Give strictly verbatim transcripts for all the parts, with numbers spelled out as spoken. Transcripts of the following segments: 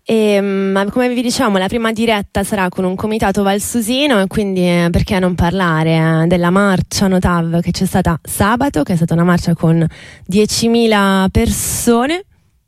E ma come vi diciamo, la prima diretta sarà con un comitato valsusino, e quindi eh, perché non parlare eh, della marcia Notav che c'è stata sabato, che è stata una marcia con diecimila persone.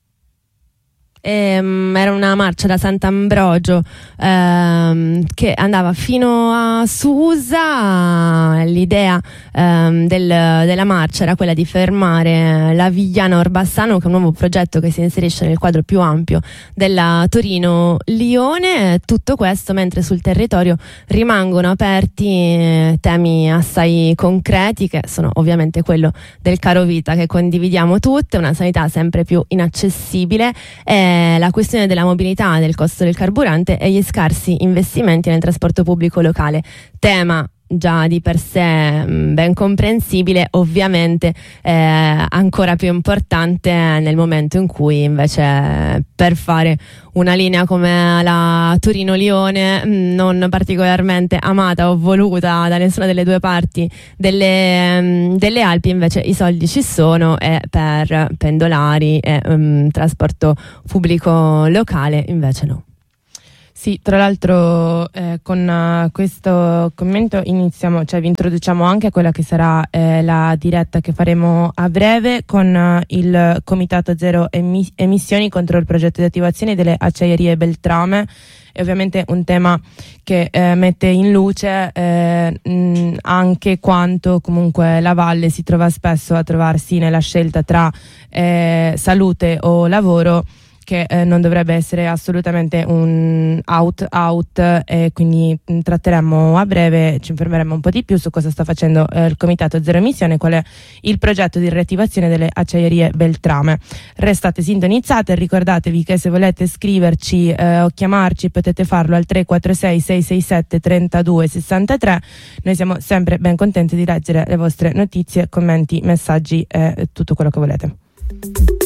Ehm, era una marcia da Sant'Ambrogio ehm, che andava fino a Susa. L'idea ehm, del, della marcia era quella di fermare la Vigliana Orbassano, che è un nuovo progetto che si inserisce nel quadro più ampio della Torino-Lione. Tutto questo mentre sul territorio rimangono aperti eh, temi assai concreti, che sono ovviamente quello del caro vita, che condividiamo tutte, una sanità sempre più inaccessibile, e la questione della mobilità, del costo del carburante e gli scarsi investimenti nel trasporto pubblico locale. Tema già di per sé mh, ben comprensibile, ovviamente eh, ancora più importante nel momento in cui invece per fare una linea come la Torino-Lione, mh, non particolarmente amata o voluta da nessuna delle due parti delle, mh, delle Alpi, invece i soldi ci sono, e per pendolari e mh, trasporto pubblico locale invece no. Sì, tra l'altro eh, con uh, questo commento iniziamo, cioè vi introduciamo anche a quella che sarà eh, la diretta che faremo a breve con uh, il Comitato Zero Emi- Emissioni contro il progetto di attivazione delle acciaierie Beltrame. È ovviamente un tema che eh, mette in luce eh, mh, anche quanto comunque la Valle si trova spesso a trovarsi nella scelta tra eh, salute o lavoro, che eh, non dovrebbe essere assolutamente un out out, e quindi mh, tratteremo a breve, ci informeremo un po' di più su cosa sta facendo eh, il Comitato Zero Emissione, qual è il progetto di riattivazione delle acciaierie Beltrame. Restate sintonizzate, ricordatevi che se volete scriverci eh, o chiamarci potete farlo al tre quattro sei sei sei sette tre due sei tre. Noi siamo sempre ben contenti di leggere le vostre notizie, commenti, messaggi e tutto quello che volete.